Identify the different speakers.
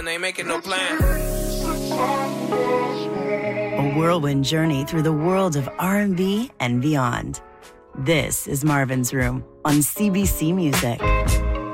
Speaker 1: and they making no plan.
Speaker 2: A whirlwind journey through the world of R&B and beyond. This is Marvin's Room on CBC Music.